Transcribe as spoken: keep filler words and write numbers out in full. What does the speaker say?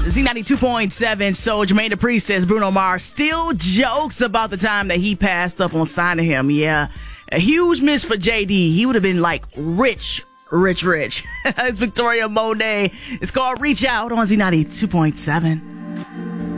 Z ninety-two point seven. So Jermaine Dupri says Bruno Mars still jokes about the time that he passed up on signing him. Yeah, a huge miss for J D. He would have been like rich, rich, rich. It's Victoria Monet. It's called Reach Out on Z ninety-two point seven.